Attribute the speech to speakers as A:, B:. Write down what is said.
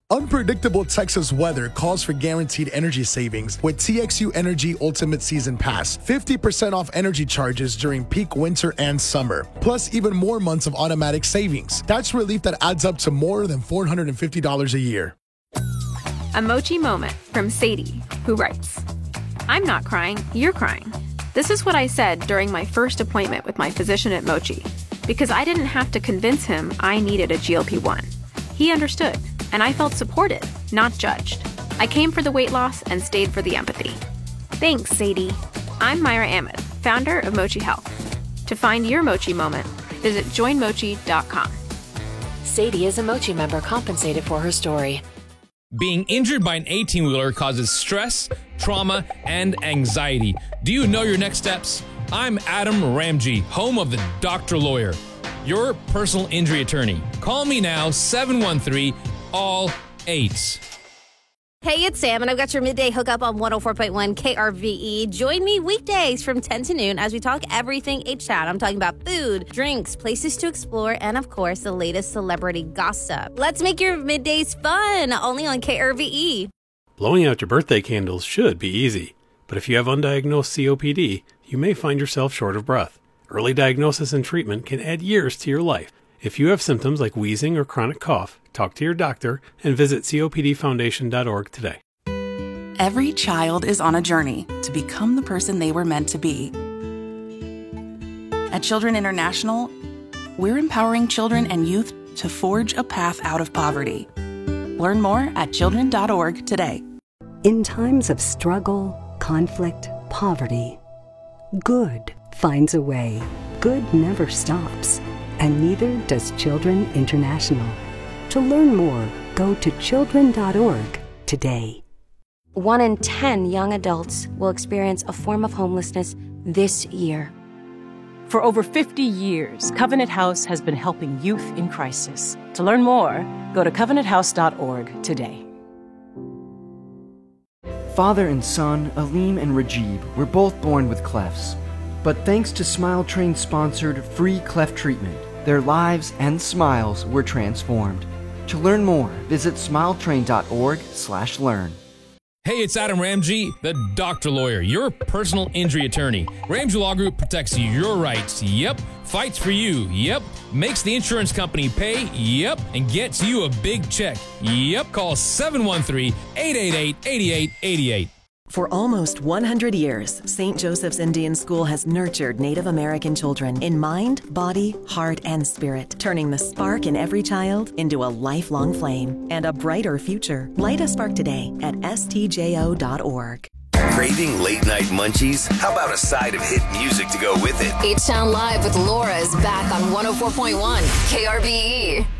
A: Unpredictable Texas weather calls for guaranteed energy savings with TXU Energy Ultimate Season Pass. 50% off energy charges during peak winter and summer. Plus even more months of automatic savings. That's relief that adds up to more than $450 a year.
B: A Mochi moment from Sadie, who writes, I'm not crying, you're crying. This is what I said during my first appointment with my physician at Mochi, because I didn't have to convince him I needed a GLP-1. He understood, and I felt supported, not judged. I came for the weight loss and stayed for the empathy. Thanks, Sadie. I'm Myra Ahmed, founder of Mochi Health. To find your Mochi moment, visit joinmochi.com.
C: Sadie is a Mochi member compensated for her story.
D: Being injured by an 18-wheeler causes stress, trauma, and anxiety. Do you know your next steps? I'm Adam Ramji, home of the Dr. Lawyer, your personal injury attorney. Call me now, 713-ALL-8.
E: Hey, it's Sam, and I've got your midday hookup on 104.1 KRVE. Join me weekdays from 10 to noon as we talk everything H-Town. I'm talking about food, drinks, places to explore, and, of course, the latest celebrity gossip. Let's make your middays fun, only on KRVE.
F: Blowing out your birthday candles should be easy, but if you have undiagnosed COPD, you may find yourself short of breath. Early diagnosis and treatment can add years to your life. If you have symptoms like wheezing or chronic cough, talk to your doctor and visit copdfoundation.org today.
G: Every child is on a journey to become the person they were meant to be. At Children International, we're empowering children and youth to forge a path out of poverty. Learn more at children.org today.
H: In times of struggle, conflict, poverty, good finds a way. Good never stops, and neither does Children International. To learn more, go to children.org today.
I: 1 in 10 young adults will experience a form of homelessness this year.
J: For over 50 years, Covenant House has been helping youth in crisis. To learn more, go to covenanthouse.org today.
K: Father and son, Aleem and Rajib, were both born with clefts. But thanks to Smile Train-sponsored free cleft treatment, their lives and smiles were transformed. To learn more, visit smiletrain.org/learn.
D: Hey, it's Adam Ramji, the Dr. Lawyer, your personal injury attorney. Ramji Law Group protects your rights, yep, fights for you, yep, makes the insurance company pay, yep, and gets you a big check, yep. Call 713-888-8888.
L: For almost 100 years, St. Joseph's Indian School has nurtured Native American children in mind, body, heart, and spirit, turning the spark in every child into a lifelong flame and a brighter future. Light a spark today at stjo.org.
M: Craving late night munchies? How about a side of hit music to go with it?
C: H-Town Live with Laura is back on 104.1 KRVE.